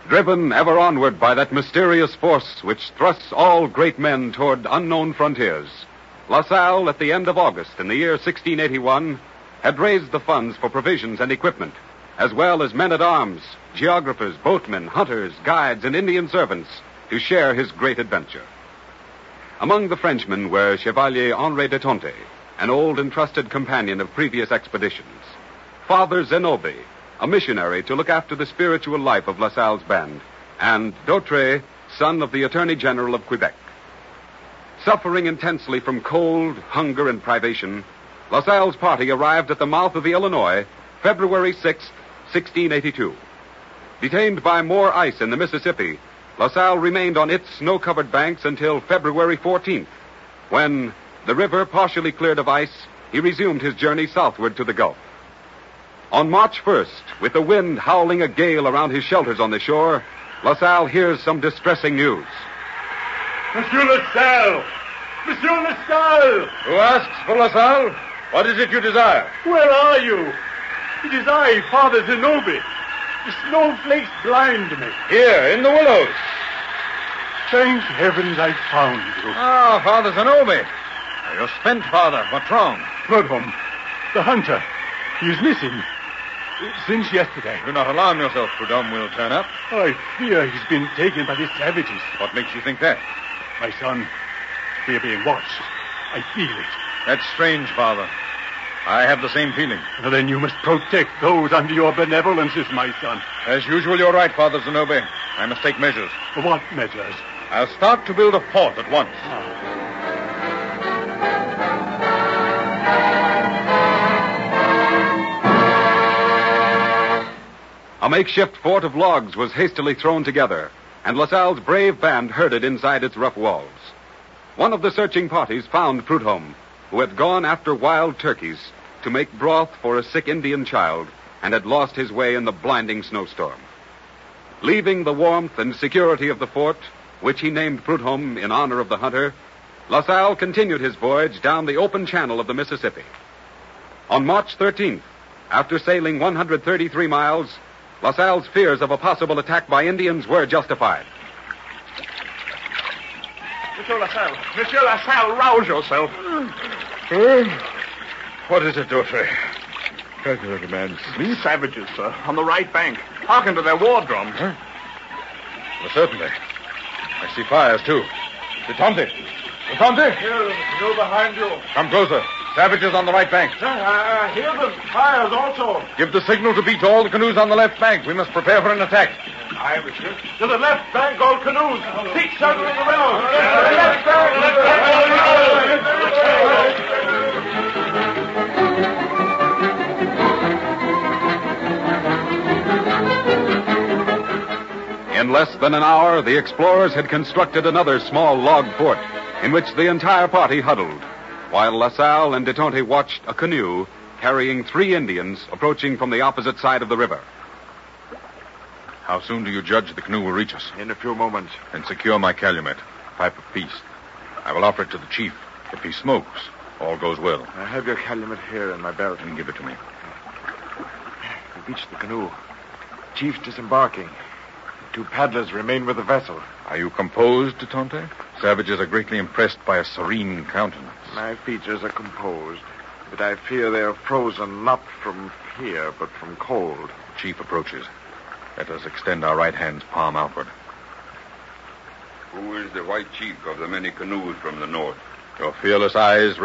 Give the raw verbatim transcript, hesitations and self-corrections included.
driven ever onward by that mysterious force which thrusts all great men toward unknown frontiers, La Salle, at the end of August in the year sixteen eighty-one, had raised the funds for provisions and equipment, as well as men-at-arms, geographers, boatmen, hunters, guides, and Indian servants to share his great adventure. Among the Frenchmen were Chevalier Henri de Tonty, an old and trusted companion of previous expeditions, Father Zenobi, a missionary to look after the spiritual life of La Salle's band, and Dautre, son of the Attorney General of Quebec. Suffering intensely from cold, hunger, and privation, La Salle's party arrived at the mouth of the Illinois February sixth, sixteen eighty-two. Detained by more ice in the Mississippi, La Salle remained on its snow-covered banks until February fourteenth, when, the river partially cleared of ice, he resumed his journey southward to the Gulf. On March first, with the wind howling a gale around his shelters on the shore, La Salle hears some distressing news. Monsieur La Salle! Monsieur La Salle! Who asks for La Salle? What is it you desire? Where are you? It is I, Father Zenobi. The snowflakes blind me. Here, in the willows. Thank heavens I found you. Ah, Father Zenobi. You're spent, Father. What's wrong? Prudhomme, the hunter. He is missing. Since yesterday. Do not alarm yourself. Prudhomme will turn up. I fear he's been taken by the savages. What makes you think that? My son, we are being watched. I feel it. That's strange, Father. I have the same feeling. Well, then you must protect those under your benevolences, my son. As usual, you're right, Father Zenobi. I must take measures. What measures? I'll start to build a fort at once. A makeshift fort of logs was hastily thrown together, and La Salle's brave band herded inside its rough walls. One of the searching parties found Prudhomme, who had gone after wild turkeys to make broth for a sick Indian child and had lost his way in the blinding snowstorm. Leaving the warmth and security of the fort, which he named Prudhomme in honor of the hunter, La Salle continued his voyage down the open channel of the Mississippi. On March thirteenth, after sailing one hundred thirty-three miles, La Salle's fears of a possible attack by Indians were justified. Monsieur La Salle, Monsieur La Salle, rouse yourself. Uh, what is it, Dautre? Does the man sleep? Savages, sir, on the right bank. Hearken to their war drums. Huh? Well, certainly. I see fires, too. Detonte! Detonte! Here, go behind you. Come closer. Savages on the right bank. Sir, I, I hear them. Fires also. Give the signal to beat all the canoes on the left bank. We must prepare for an attack. Aye, monsieur. To the left bank, all canoes. Keep circling around. To the left bank. Left bank. In less than an hour, the explorers had constructed another small log fort in which the entire party huddled, while La Salle and de Tonty watched a canoe carrying three Indians approaching from the opposite side of the river. How soon do you judge the canoe will reach us? In a few moments. Then secure my calumet, pipe of peace. I will offer it to the chief. If he smokes, all goes well. I have your calumet here in my belt. Then give it to me. We reached the canoe. Chief disembarking. Two paddlers remain with the vessel. Are you composed, de Tonty? Savages are greatly impressed by a serene countenance. My features are composed, but I fear they are frozen not from fear, but from cold. The chief approaches. Let us extend our right hands palm outward. Who is the white chief of the many canoes from the north? Your fearless eyes